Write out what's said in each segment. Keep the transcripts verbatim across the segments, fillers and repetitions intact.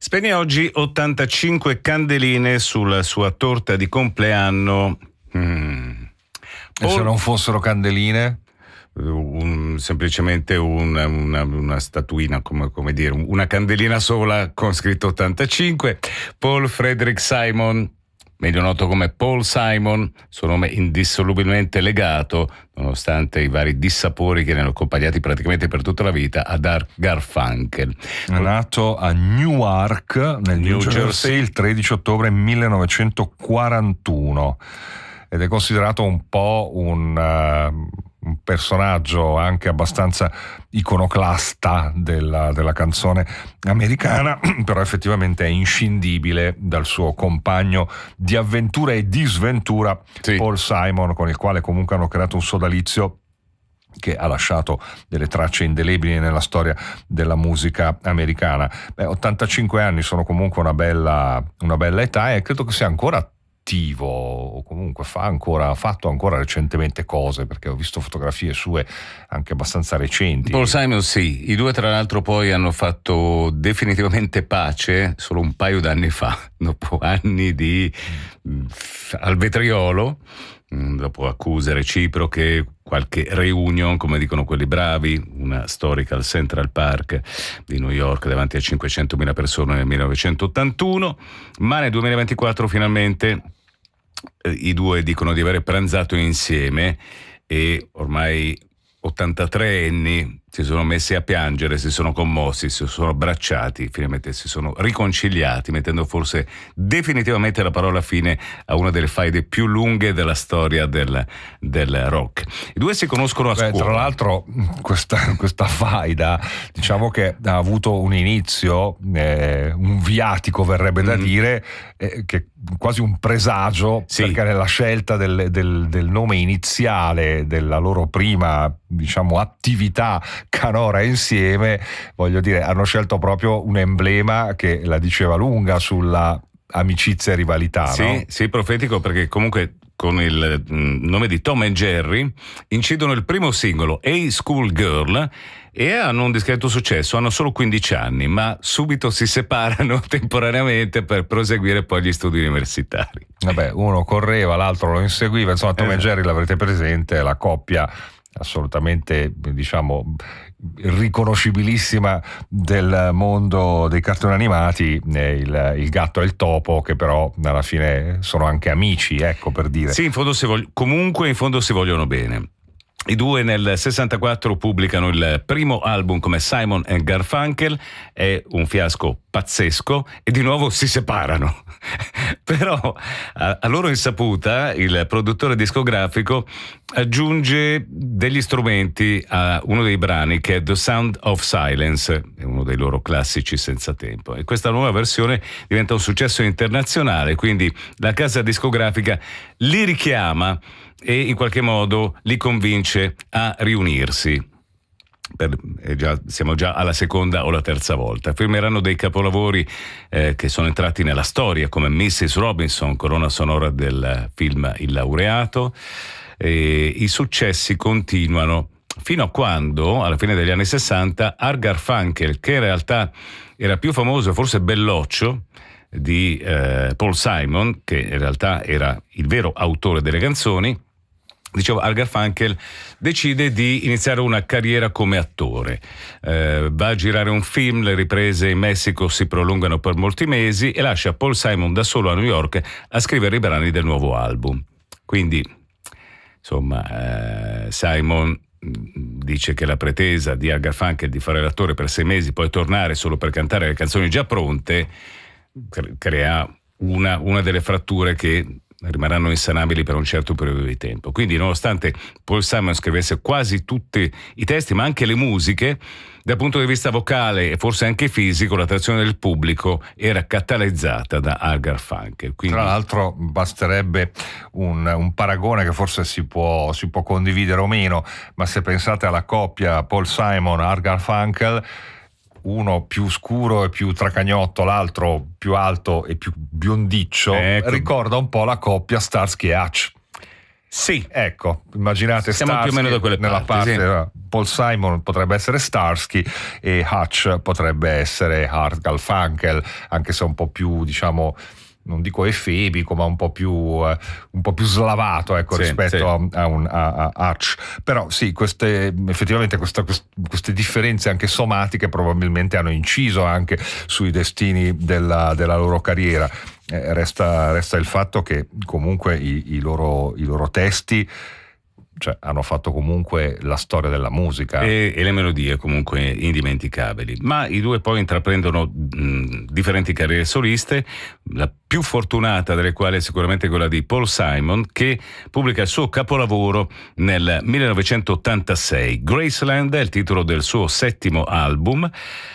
Spegne oggi ottantacinque candeline sulla sua torta di compleanno. Mm. E se non fossero candeline? Un, semplicemente una, una, una statuina, come, come dire, una candelina sola con scritto ottantacinque. Paul Frederick Simon, meglio noto come Paul Simon, suo nome indissolubilmente legato, nonostante i vari dissapori che ne hanno accompagnati praticamente per tutta la vita, ad Art Garfunkel. È nato a Newark, nel New, New Jersey, Jersey, il tredici ottobre millenovecentoquarantuno ed è considerato un po' un, uh, un personaggio anche abbastanza iconoclasta della, della canzone americana, però effettivamente è inscindibile dal suo compagno di avventura e di sventura, sì. Paul Simon, con il quale comunque hanno creato un sodalizio che ha lasciato delle tracce indelebili nella storia della musica americana. Beh, ottantacinque anni sono comunque una bella, una bella età, e credo che sia ancora o comunque fa ancora, ha fatto ancora recentemente cose, perché ho visto fotografie sue anche abbastanza recenti. Paul Simon, sì, i due tra l'altro poi hanno fatto definitivamente pace solo un paio d'anni fa, dopo anni di mm. al vetriolo, dopo accuse reciproche, qualche reunion, come dicono quelli bravi, una storica al Central Park di New York davanti a cinquecentomila persone nel millenovecentottantuno, ma nel duemilaventiquattro finalmente eh, i due dicono di aver pranzato insieme, e ormai ottantatré anni si sono messi a piangere, si sono commossi, si sono abbracciati, finalmente si sono riconciliati, mettendo forse definitivamente la parola fine a una delle faide più lunghe della storia del, del rock. I due si conoscono a Beh, scuola. Tra l'altro questa, questa faida, diciamo che ha avuto un inizio, eh, un viatico verrebbe da mm. dire, eh, che quasi un presagio, sì. perché nella scelta del, del, del nome iniziale della loro prima, diciamo, attività canora insieme, voglio dire, hanno scelto proprio un emblema che la diceva lunga sulla amicizia e rivalità, sì, no? Sì, profetico, perché comunque con il nome di Tom e Jerry incidono il primo singolo, Hey School Girl, e hanno un discreto successo. Hanno solo quindici anni, ma subito si separano temporaneamente per proseguire poi gli studi universitari. Vabbè, uno correva, l'altro lo inseguiva, insomma Tom esatto. e Jerry l'avrete presente, la coppia assolutamente, diciamo, riconoscibilissima del mondo dei cartoni animati, il, il gatto e il topo, che però alla fine sono anche amici, ecco, per dire. Sì, in fondo si vog- comunque in fondo si vogliono bene. I due nel sessantaquattro pubblicano il primo album come Simon and Garfunkel, è un fiasco pazzesco e di nuovo si separano. Però a, a loro insaputa il produttore discografico aggiunge degli strumenti a uno dei brani, che è The Sound of Silence, è uno dei loro classici senza tempo, e questa nuova versione diventa un successo internazionale, quindi la casa discografica li richiama e in qualche modo li convince a riunirsi. Per, eh, già, siamo già alla seconda o la terza volta. Firmeranno dei capolavori eh, che sono entrati nella storia, come missus Robinson, colonna sonora del film Il laureato. E i successi continuano fino a quando, alla fine degli anni sessanta, Art Garfunkel, che in realtà era più famoso, forse belloccio, di eh, Paul Simon, che in realtà era il vero autore delle canzoni, dicevo, Art Garfunkel decide di iniziare una carriera come attore. Eh, va a girare un film, le riprese in Messico si prolungano per molti mesi e lascia Paul Simon da solo a New York a scrivere i brani del nuovo album. Quindi, insomma, eh, Simon dice che la pretesa di Art Garfunkel di fare l'attore per sei mesi, poi tornare solo per cantare le canzoni già pronte, crea una, una delle fratture che rimarranno insanabili per un certo periodo di tempo. Quindi, nonostante Paul Simon scrivesse quasi tutti i testi, ma anche le musiche, dal punto di vista vocale e forse anche fisico, l'attrazione del pubblico era catalizzata da Art Garfunkel. Quindi... Tra l'altro basterebbe un, un paragone che forse si può, si può condividere o meno, ma se pensate alla coppia Paul Simon, Art Garfunkel, uno più scuro e più tracagnotto, l'altro più alto e più biondiccio, ecco. Ricorda un po' la coppia Starsky e Hutch. Sì, ecco, immaginate siamo Starsky più o meno da quelle nella parti, parte, sì. Paul Simon potrebbe essere Starsky e Hutch potrebbe essere Art Garfunkel, anche se un po' più, diciamo, non dico efebico, ma un po' più, uh, un po' più slavato, ecco, Sì, rispetto sì. a, a un a, a Hutch. Però sì, queste, effettivamente questa, queste differenze anche somatiche probabilmente hanno inciso anche sui destini della, della loro carriera. Eh, resta, resta il fatto che comunque i, i, loro, i loro testi, cioè, hanno fatto comunque la storia della musica e, e le melodie comunque indimenticabili. Ma i due poi intraprendono mh, differenti carriere soliste, la più fortunata delle quali è sicuramente quella di Paul Simon, che pubblica il suo capolavoro nel millenovecentottantasei. Graceland è il titolo del suo settimo album,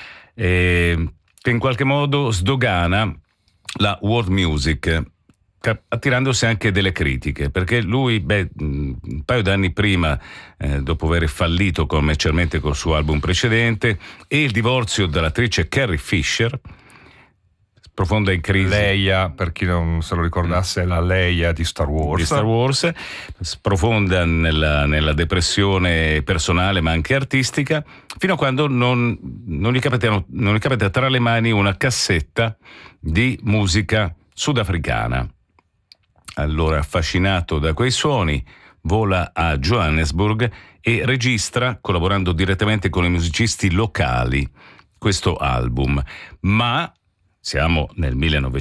eh, che in qualche modo sdogana la world music, attirandosi anche delle critiche, perché lui, beh, un paio d'anni prima, eh, dopo aver fallito commercialmente col suo album precedente e il divorzio dall'attrice Carrie Fisher, profonda in crisi. Leia, per chi non se lo ricordasse, è la Leia di Star Wars. Di Star Wars, profonda nella, nella depressione personale ma anche artistica, fino a quando non, non, gli capita, non gli capita tra le mani una cassetta di musica sudafricana. Allora, affascinato da quei suoni, vola a Johannesburg e registra, collaborando direttamente con i musicisti locali, questo album. Ma siamo nel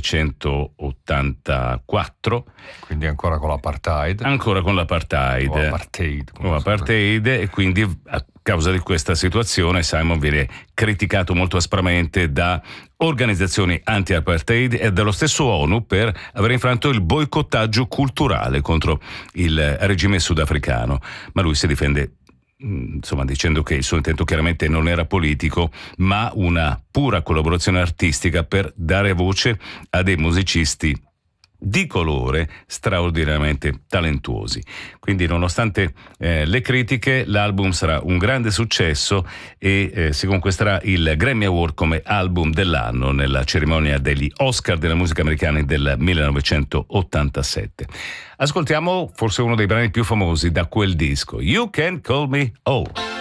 millenovecentottantaquattro, quindi ancora con l'apartheid. Ancora con l'apartheid. O apartheid. O apartheid, e quindi a causa di questa situazione Simon viene criticato molto aspramente da organizzazioni anti-apartheid e dallo stesso ONU per aver infranto il boicottaggio culturale contro il regime sudafricano. Ma lui si difende, insomma, dicendo che il suo intento chiaramente non era politico, ma una pura collaborazione artistica per dare voce a dei musicisti di colore straordinariamente talentuosi. Quindi, nonostante eh, le critiche, l'album sarà un grande successo e eh, si conquisterà il Grammy Award come album dell'anno nella cerimonia degli Oscar della musica americana del millenovecentottantasette. Ascoltiamo forse uno dei brani più famosi da quel disco, You Can Call Me Oh.